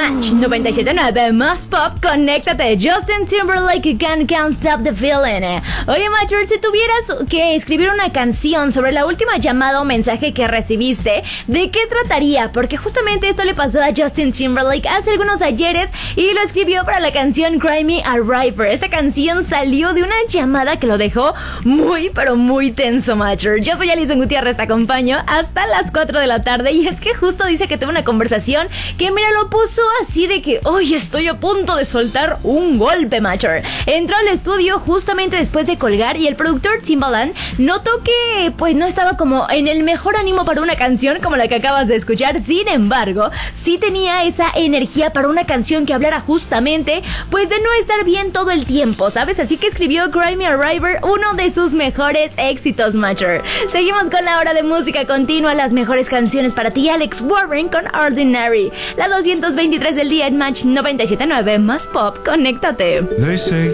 Match 97.9 más pop, conéctate. Justin Timberlake, Can't Stop the Feeling. Oye, Matcher, si tuvieras que escribir una canción sobre la última llamada o mensaje que recibiste, ¿de qué trataría? Porque justamente esto le pasó a Justin Timberlake hace algunos ayeres y lo escribió para la canción Cry Me a River. Esta canción salió de una llamada que lo dejó muy, pero muy tenso, Matcher. Yo soy Alison Gutiérrez, te acompaño hasta las 4 de la tarde y es que justo dice que tuve una conversación que, mira, lo puso así de que, oye, estoy a punto de soltar un golpe, Matcher. Entró al estudio justamente después de colgar y el productor Timbaland notó que pues no estaba como en el mejor ánimo para una canción como la que acabas de escuchar. Sin embargo, sí tenía esa energía para una canción que hablara justamente pues de no estar bien todo el tiempo, ¿sabes? Así que escribió Cry Me a River, uno de sus mejores éxitos, Matcher. Seguimos con la hora de música continua, las mejores canciones para ti. Alex Warren con Ordinary, la 223 del día en Match 97.9 más pop, conéctate. They say